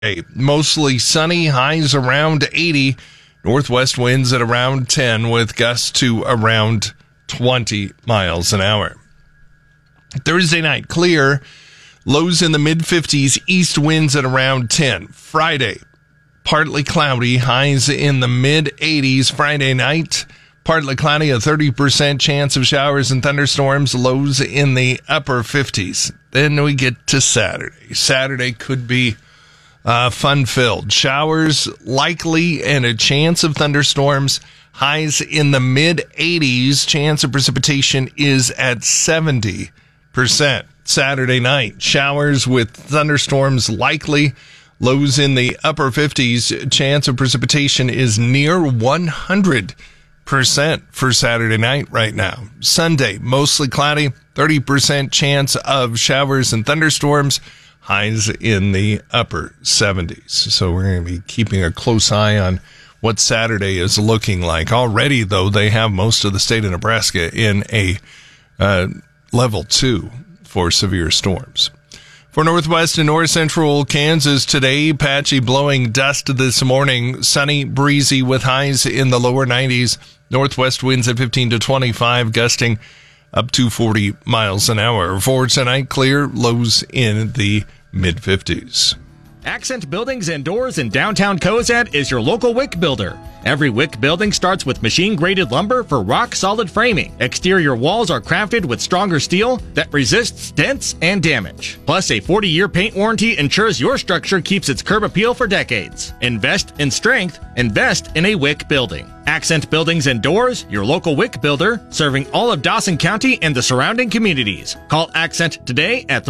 Mostly sunny, highs around 80. Northwest winds at around 10 with gusts to around 20 miles an hour. Thursday night, clear. Lows in the mid-50s, east winds at around 10. Friday, partly cloudy, highs in the mid-80s. Friday night, partly cloudy, a 30% chance of showers and thunderstorms, lows in the upper 50s. Then we get to Saturday. Saturday could be fun-filled. Showers likely and a chance of thunderstorms, highs in the mid-80s. Chance of precipitation is at 70%. Saturday night, showers with thunderstorms likely, lows in the upper 50s. Chance of precipitation is near 100% for Saturday night right now. Sunday, mostly cloudy, 30% chance of showers and thunderstorms, highs in the upper 70s. So we're going to be keeping a close eye on what Saturday is looking like. Already, though, they have most of the state of Nebraska in a level 2 for severe storms. For northwest and north central Kansas today, patchy blowing dust this morning, sunny, breezy with highs in the lower 90s. Northwest winds at 15 to 25, gusting up to 40 miles an hour. For tonight, clear, lows in the mid-50s. Accent Buildings and Doors in downtown Cozad is your local WIC builder. Every WIC building starts with machine-graded lumber for rock-solid framing. Exterior walls are crafted with stronger steel that resists dents and damage. Plus, a 40-year paint warranty ensures your structure keeps its curb appeal for decades. Invest in strength. Invest in a WIC building. Accent Buildings and Doors, your local WIC builder, serving all of Dawson County and the surrounding communities. Call Accent today at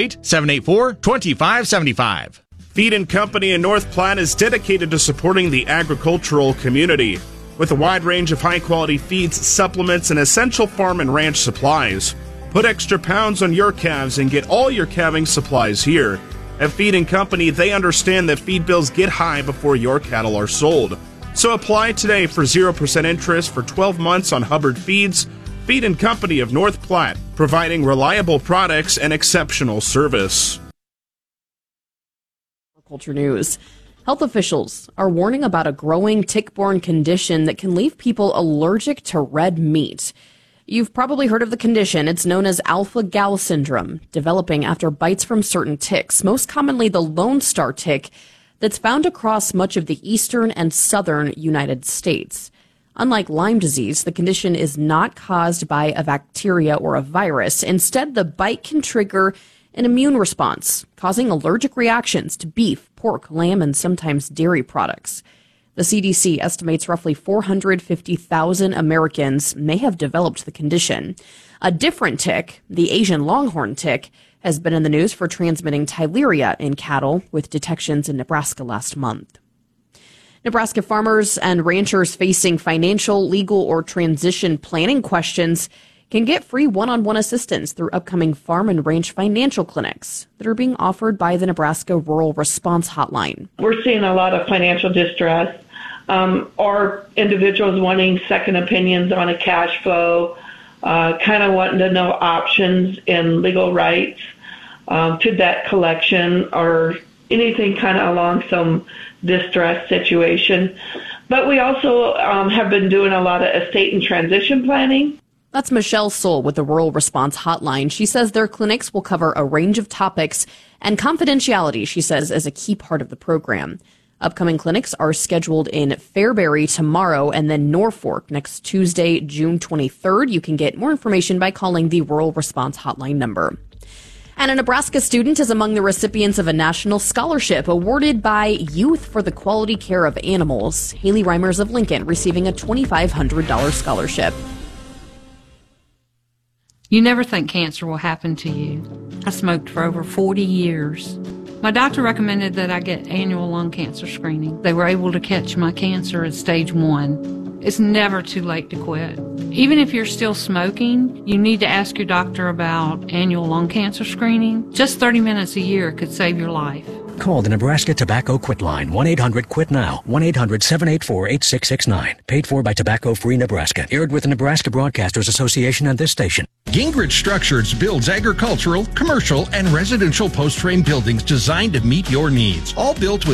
308-784-2575. Feed & Company in North Platte is dedicated to supporting the agricultural community with a wide range of high-quality feeds, supplements, and essential farm and ranch supplies. Put extra pounds on your calves and get all your calving supplies here. At Feed & Company, they understand that feed bills get high before your cattle are sold. So apply today for 0% interest for 12 months on Hubbard Feeds. Feed & Company of North Platte, providing reliable products and exceptional service. Culture news. Health officials are warning about a growing tick-borne condition that can leave people allergic to red meat. You've probably heard of the condition. It's known as alpha-gal syndrome, developing after bites from certain ticks, most commonly the Lone Star tick, that's found across much of the eastern and southern United States. Unlike Lyme disease, the condition is not caused by a bacteria or a virus. Instead, the bite can trigger an immune response, causing allergic reactions to beef, pork, lamb, and sometimes dairy products. The CDC estimates roughly 450,000 Americans may have developed the condition. A different tick, the Asian longhorn tick, has been in the news for transmitting Theileria in cattle, with detections in Nebraska last month. Nebraska farmers and ranchers facing financial, legal, or transition planning questions can get free one-on-one assistance through upcoming farm and ranch financial clinics that are being offered by the Nebraska Rural Response Hotline. We're seeing a lot of financial distress, or individuals wanting second opinions on a cash flow, kind of wanting to know options in legal rights to debt collection or anything kind of along some distress situation. But we also have been doing a lot of estate and transition planning. That's Michelle Soul with the Rural Response Hotline. She says their clinics will cover a range of topics, and confidentiality, she says, is a key part of the program. Upcoming clinics are scheduled in Fairbury tomorrow and then Norfolk next Tuesday, June 23rd. You can get more information by calling the Rural Response Hotline number. And a Nebraska student is among the recipients of a national scholarship awarded by Youth for the Quality Care of Animals. Haley Reimers of Lincoln receiving a $2,500 scholarship. You never think cancer will happen to you. I smoked for over 40 years. My doctor recommended that I get annual lung cancer screening. They were able to catch my cancer at stage 1. It's never too late to quit. Even if you're still smoking, you need to ask your doctor about annual lung cancer screening. Just 30 minutes a year could save your life. Call the Nebraska Tobacco Quit Line, 1-800-QUIT-NOW, 1-800-784-8669. Paid for by Tobacco Free Nebraska. Aired with the Nebraska Broadcasters Association and this station. Gingrich Structures builds agricultural, commercial, and residential post-frame buildings designed to meet your needs. All built with